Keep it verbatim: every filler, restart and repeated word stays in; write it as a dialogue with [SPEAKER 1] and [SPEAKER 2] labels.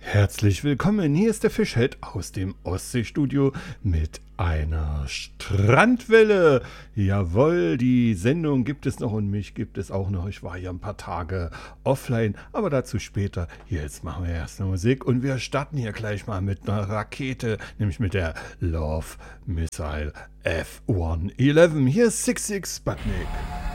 [SPEAKER 1] Herzlich willkommen, hier ist der Fischhead aus dem Ostseestudio mit einer Strandwelle. Jawohl, die Sendung gibt es noch und mich gibt es auch noch. Ich war ja ein paar Tage offline, aber dazu später. Jetzt machen wir erst eine Musik und wir starten hier gleich mal mit einer Rakete, nämlich mit der Love Missile F hundertelf. Hier ist Six Six Sputnik.